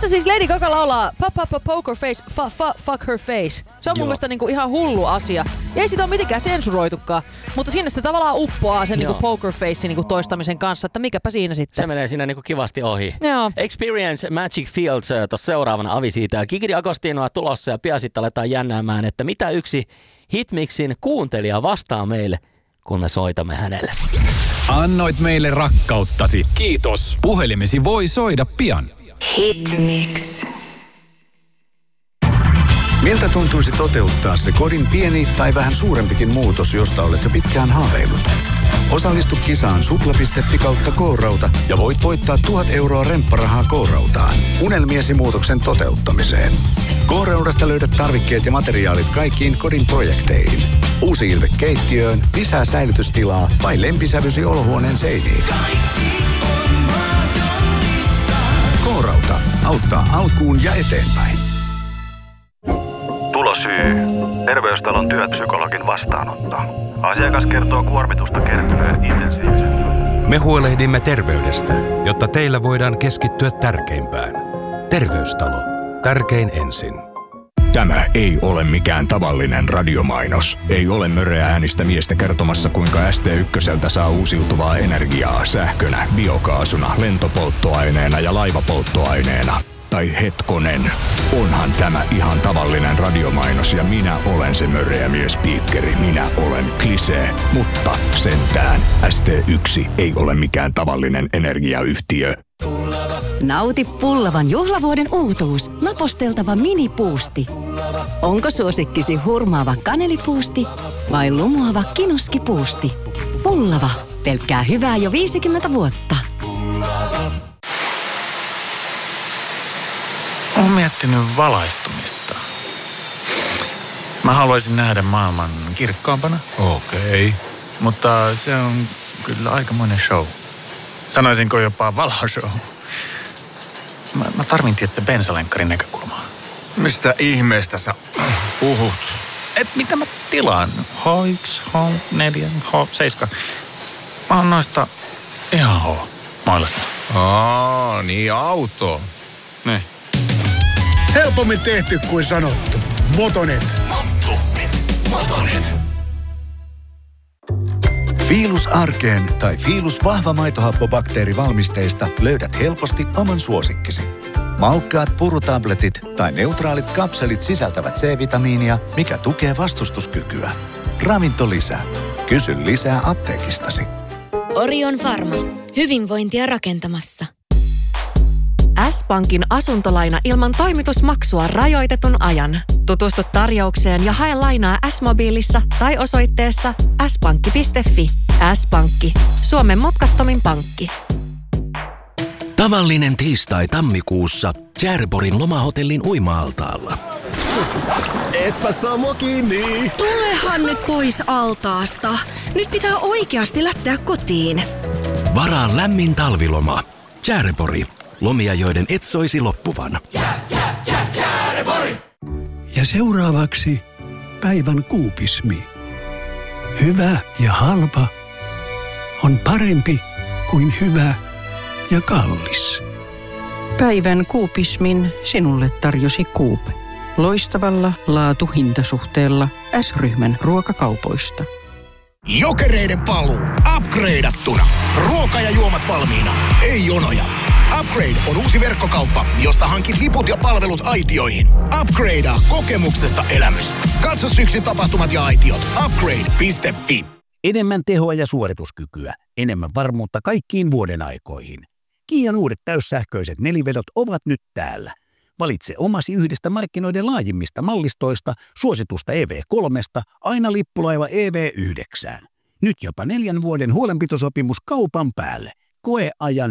Tässä siis Lady Gaga laulaa poker face, fuck her face. Se on mun mielestä niinku ihan hullu asia. Ja ei sitä ole mitenkään sensuroitukaan. Mutta sinne se tavallaan uppoaa sen niinku poker face niinku toistamisen kanssa, että mikäpä siinä sitten. Se menee siinä niinku kivasti ohi. Joo. Experience Magic Fields tuossa seuraavana avi siitä. Kiki D'Agostinoa tulossa ja pian sitten aletaan jännäämään, että mitä yksi Hitmixin kuuntelija vastaa meille, kun me soitamme hänelle. Annoit meille rakkauttasi. Kiitos. Puhelimesi voi soida pian. Hitmix. Miltä tuntuisi toteuttaa se kodin pieni tai vähän suurempikin muutos, josta olet jo pitkään haaveillut? Osallistu kisaan supla.fi kautta K-rauta ja voit voittaa 1 000 euroa rempparahaa K-rautaan. Unelmiesi muutoksen toteuttamiseen. K-raudasta löydät tarvikkeet ja materiaalit kaikkiin kodin projekteihin. Uusi ilme keittiöön, lisää säilytystilaa vai lempisävysi olohuoneen seiniin. K-rauta auttaa alkuun ja eteenpäin. Tulosyy. Terveystalon työpsykologin vastaanotto. Asiakas kertoo kuormitusta kertyneen intensiivisen. Me huolehdimme terveydestä, jotta teillä voidaan keskittyä tärkeimpään. Terveystalo. Tärkein ensin. Tämä ei ole mikään tavallinen radiomainos. Ei ole möreä äänistä miestä kertomassa, kuinka ST1 saa uusiutuvaa energiaa sähkönä, biokaasuna, lentopolttoaineena ja laivapolttoaineena. Tai hetkonen, onhan tämä ihan tavallinen radiomainos ja minä olen se möreä miespiikkeri. Minä olen Klisee, mutta sentään ST1 ei ole mikään tavallinen energiayhtiö. Nauti Pullavan juhlavuoden uutuus, naposteltava minipuusti. Onko suosikkisi hurmaava kanelipuusti vai lumoava kinuskipuusti? Pullava, pelkkää hyvää jo 50 vuotta. Olen miettinyt valaistumista. Mä haluaisin nähdä maailman kirkkaampana. Okei. Mutta se on kyllä aikamoinen show. Sanoisinko jopa valoshow. Mä tarvin tietysti bensalenkkarin näkökulmaa. Mistä ihmeestä sä puhut? Mitä mä tilaan? H1, H4, H7. Mä oon noista ihan H-mailasta. Niin auto. Niin. Helpommin tehty kuin sanottu. Motonet. Motonet. Fiilus Arkeen tai Fiilus vahva maitohappobakteerivalmisteista löydät helposti oman suosikkisi. Maukkaat purutabletit tai neutraalit kapselit sisältävät C-vitamiinia, mikä tukee vastustuskykyä. Ravintolisä. Kysy lisää apteekistasi. Orion Pharma. Hyvinvointia rakentamassa. S-Pankin asuntolaina ilman toimitusmaksua rajoitetun ajan. Tutustu tarjoukseen ja hae lainaa S-mobiilissa tai osoitteessa s-pankki.fi. S-Pankki. Suomen mutkattomin pankki. Tavallinen tiistai tammikuussa Tjärborin lomahotellin uima-altaalla. Etpä saa mua kiinni. Tulehan nyt pois altaasta. Nyt pitää oikeasti lähteä kotiin. Varaa lämmin talviloma. Tjärbori. Lomia, joiden et soisi loppuvan. Ja seuraavaksi päivän kuupismi. Hyvä ja halpa on parempi kuin hyvä ja kallis. Päivän kuupismin sinulle tarjosi Coop. Loistavalla laatu-hintasuhteella S-ryhmän ruokakaupoista. Jokereiden paluu. Upgradeattuna. Ruoka ja juomat valmiina. Ei jonoja. Upgrade on uusi verkkokauppa, josta hankit liput ja palvelut aitioihin. Upgradea kokemuksesta elämys. Katso syksyn tapahtumat ja aitiot. Upgrade.fi. Enemmän tehoa ja suorituskykyä. Enemmän varmuutta kaikkiin vuoden aikoihin. Kian uudet täyssähköiset nelivedot ovat nyt täällä. Valitse omasi yhdestä markkinoiden laajimmista mallistoista, suositusta EV3, aina lippulaiva EV9. Nyt jopa 4 vuoden huolenpitosopimus kaupan päälle. Koeajan